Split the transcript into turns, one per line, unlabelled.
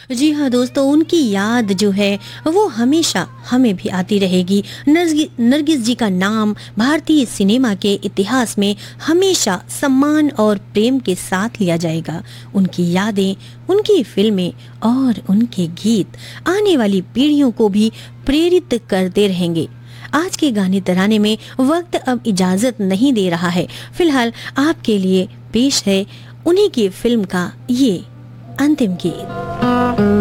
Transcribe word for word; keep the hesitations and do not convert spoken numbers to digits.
जी हाँ दोस्तों, उनकी याद जो है वो हमेशा हमें भी आती रहेगी। नरगि, नरगिस जी का नाम भारतीय सिनेमा के इतिहास में हमेशा सम्मान और प्रेम के साथ लिया जाएगा। उनकी यादें, उनकी फिल्में और उनके गीत आने वाली पीढ़ियों को भी प्रेरित करते रहेंगे। आज के गाने तराने में वक्त अब इजाजत नहीं दे रहा है। फिलहाल आपके लिए पेश है उन्हीं की फिल्म का ये अंतिम गीत।